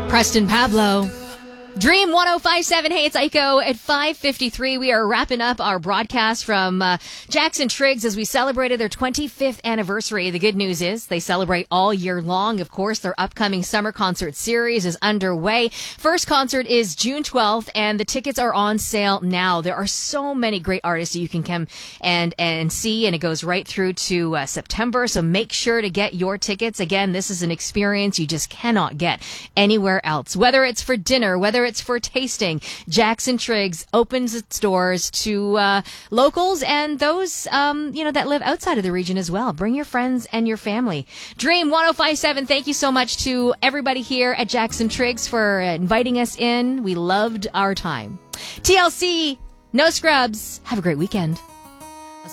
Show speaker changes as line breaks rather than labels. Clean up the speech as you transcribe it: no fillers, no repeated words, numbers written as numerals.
Preston Pablo. Dream 105.7. Hey, it's Aiko at 5:53. We are wrapping up our broadcast from Jackson Triggs as we celebrated their 25th anniversary. The good news is they celebrate all year long. Of course, their upcoming summer concert series is underway. First concert is June 12th, and the tickets are on sale now. There are so many great artists you can come and see, and it goes right through to September. So make sure to get your tickets. Again, this is an experience you just cannot get anywhere else. Whether it's for dinner, whether it's for tasting, Jackson Triggs opens its doors to locals and those that live outside of the region as well. Bring your friends and your family. Dream 105.7. Thank you so much to everybody here at Jackson Triggs for inviting us in. We loved our time. TLC, no scrubs. Have a great weekend.